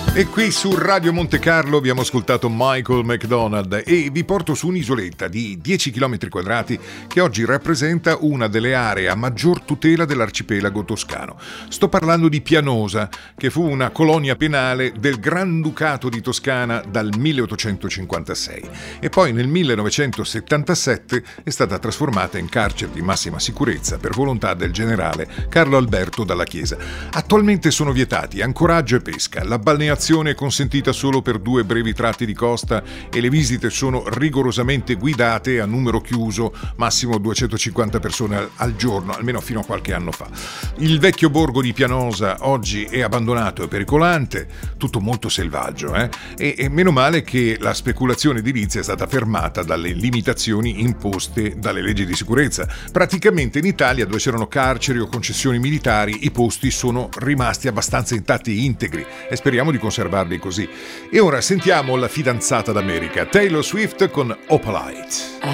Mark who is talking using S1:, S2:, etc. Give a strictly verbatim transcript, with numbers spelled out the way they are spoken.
S1: E qui su Radio Monte Carlo abbiamo ascoltato Michael McDonald e vi porto su un'isoletta di dieci chilometri quadrati che oggi rappresenta una delle aree a maggior tutela dell'arcipelago toscano. Sto parlando di Pianosa, che fu una colonia penale del Granducato di Toscana dal milleottocentocinquantasei e poi nel millenovecentosettantasette è stata trasformata in carcere di massima sicurezza per volontà del generale Carlo Alberto Dalla Chiesa. Attualmente sono vietati ancoraggio e pesca, la balneazione è consentita solo per due brevi tratti di costa e le visite sono rigorosamente guidate a numero chiuso, massimo duecentocinquanta persone al giorno, almeno fino a qualche anno fa. Il vecchio borgo di Pianosa oggi è abbandonato e pericolante, tutto molto selvaggio, eh? e, e meno male che la speculazione edilizia è stata fermata dalle limitazioni imposte dalle leggi di sicurezza. Praticamente in Italia, dove c'erano carceri o concessioni militari, i posti sono rimasti abbastanza intatti e integri e speriamo di conservarli così. E ora sentiamo la fidanzata d'America, Taylor Swift con Opalite.